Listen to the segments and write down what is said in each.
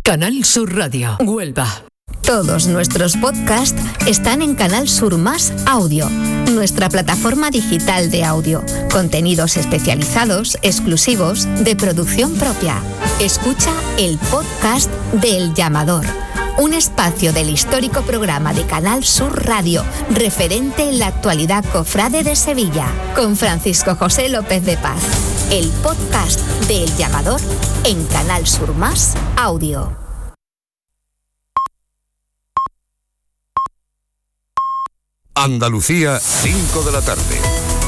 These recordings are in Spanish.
Canal Sur Radio, Huelva. Todos nuestros podcasts están en Canal Sur Más Audio, nuestra plataforma digital de audio. Contenidos especializados, exclusivos, de producción propia. Escucha el podcast de El Llamador, un espacio del histórico programa de Canal Sur Radio, referente en la actualidad cofrade de Sevilla, con Francisco José López de Paz. El podcast de El Llamador en Canal Sur Más Audio. Andalucía, 5 de la tarde.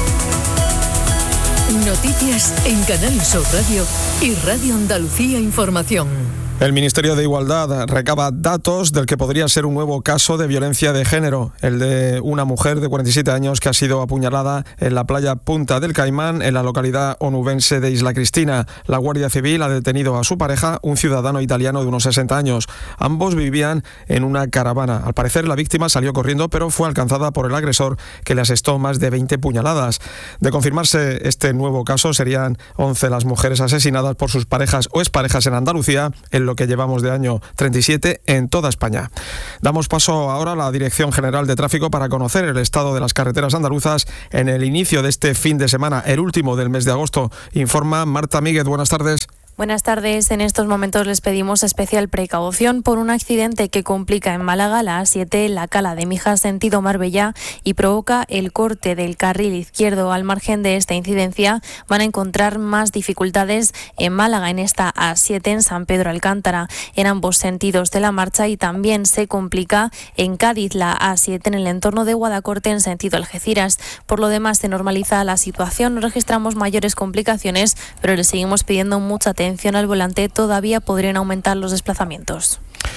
Noticias en Canal Sur Radio y Radio Andalucía Información. El Ministerio de Igualdad recaba datos del que podría ser un nuevo caso de violencia de género, el de una mujer de 47 años que ha sido apuñalada en la playa Punta del Caimán, en la localidad onubense de Isla Cristina. La Guardia Civil ha detenido a su pareja, un ciudadano italiano de unos 60 años. Ambos vivían en una caravana. Al parecer, la víctima salió corriendo, pero fue alcanzada por el agresor, que le asestó más de 20 puñaladas. De confirmarse este nuevo caso, serían 11 las mujeres asesinadas por sus parejas o exparejas en Andalucía, en lo que llevamos de año 37 en toda España. Damos paso ahora a la Dirección General de Tráfico para conocer el estado de las carreteras andaluzas en el inicio de este fin de semana, el último del mes de agosto. Informa Marta Míguez. Buenas tardes. Buenas tardes. En estos momentos les pedimos especial precaución por un accidente que complica en Málaga la A7, la Cala de Mijas, sentido Marbella, y provoca el corte del carril izquierdo. Al margen de esta incidencia, van a encontrar más dificultades en Málaga, en esta A7, en San Pedro Alcántara, en ambos sentidos de la marcha, y también se complica en Cádiz la A7, en el entorno de Guadacorte, en sentido Algeciras. Por lo demás, se normaliza la situación, no registramos mayores complicaciones, pero le seguimos pidiendo mucha atención al volante, todavía podrían aumentar los desplazamientos.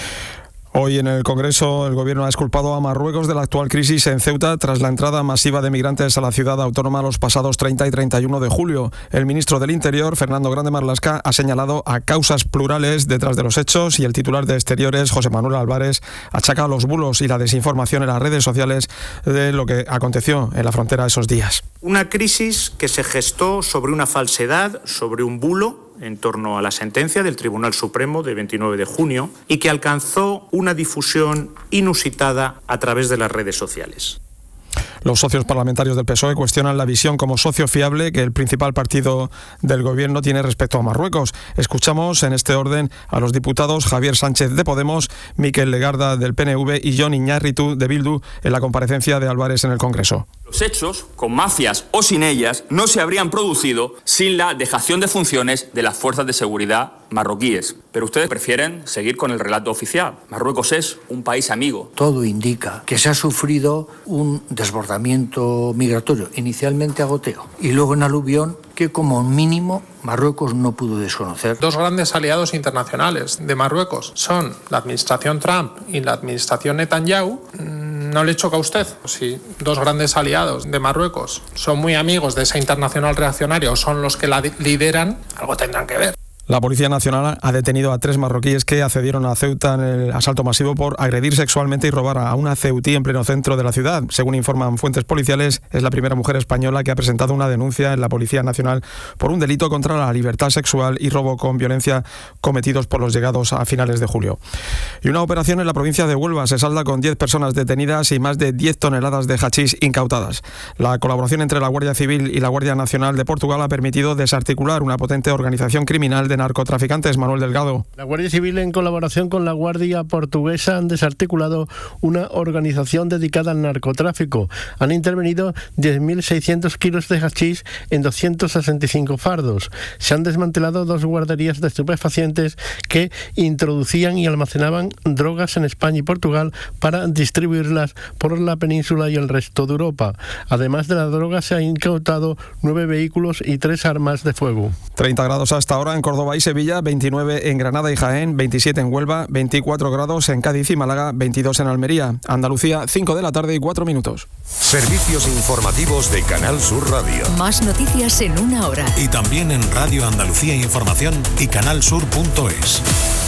Hoy en el Congreso el Gobierno ha exculpado a Marruecos de la actual crisis en Ceuta tras la entrada masiva de migrantes a la ciudad autónoma los pasados 30 y 31 de julio. El ministro del Interior, Fernando Grande Marlaska, ha señalado a causas plurales detrás de los hechos, y el titular de Exteriores, José Manuel Álvarez, achaca los bulos y la desinformación en las redes sociales de lo que aconteció en la frontera esos días. Una crisis que se gestó sobre una falsedad, sobre un bulo en torno a la sentencia del Tribunal Supremo de 29 de junio y que alcanzó una difusión inusitada a través de las redes sociales. Los socios parlamentarios del PSOE cuestionan la visión como socio fiable que el principal partido del Gobierno tiene respecto a Marruecos. Escuchamos en este orden a los diputados Javier Sánchez de Podemos, Miquel Legarda del PNV y Jon Iñárritu de Bildu en la comparecencia de Álvarez en el Congreso. Los hechos, con mafias o sin ellas, no se habrían producido sin la dejación de funciones de las fuerzas de seguridad marroquíes. Pero ustedes prefieren seguir con el relato oficial. Marruecos es un país amigo. Todo indica que se ha sufrido un desbordamiento migratorio, inicialmente a goteo y luego en aluvión, que como mínimo Marruecos no pudo desconocer. Dos grandes aliados internacionales de Marruecos son la administración Trump y la administración Netanyahu. ¿No le choca a usted? Si dos grandes aliados de Marruecos son muy amigos de esa internacional reaccionaria o son los que la lideran, algo tendrán que ver. La Policía Nacional ha detenido a 3 marroquíes que accedieron a Ceuta en el asalto masivo por agredir sexualmente y robar a una ceutí en pleno centro de la ciudad. Según informan fuentes policiales, es la primera mujer española que ha presentado una denuncia en la Policía Nacional por un delito contra la libertad sexual y robo con violencia cometidos por los llegados a finales de julio. Y una operación en la provincia de Huelva se salda con 10 personas detenidas y más de 10 toneladas de hachís incautadas. La colaboración entre la Guardia Civil y la Guardia Nacional de Portugal ha permitido desarticular una potente organización criminal de narcotraficantes. Manuel Delgado. La Guardia Civil, en colaboración con la Guardia Portuguesa, han desarticulado una organización dedicada al narcotráfico. Han intervenido 10.600 kilos de hachís en 265 fardos. Se han desmantelado 2 guarderías de estupefacientes que introducían y almacenaban drogas en España y Portugal para distribuirlas por la península y el resto de Europa. Además de la droga, se han incautado 9 vehículos y 3 armas de fuego. 30 grados hasta ahora en Córdoba y Sevilla, 29 en Granada y Jaén, 27 en Huelva, 24 grados en Cádiz y Málaga, 22 en Almería. Andalucía, 5 de la tarde y 4 minutos. Servicios informativos de Canal Sur Radio. Más noticias en una hora. Y también en Radio Andalucía Información y canalsur.es.